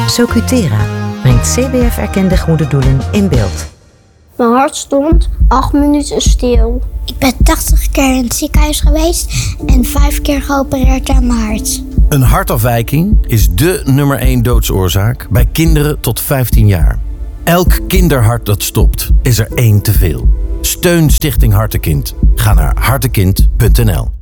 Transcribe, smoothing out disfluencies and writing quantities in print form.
Socutera brengt CBF-erkende goede doelen in beeld. Mijn hart stond 8 minuten stil. Ik ben 80 keer in het ziekenhuis geweest en 5 keer geopereerd aan mijn hart. Een hartafwijking is dé nummer 1 doodsoorzaak bij kinderen tot 15 jaar. Elk kinderhart dat stopt, is er één te veel. Steun Stichting Hartekind. Ga naar hartekind.nl.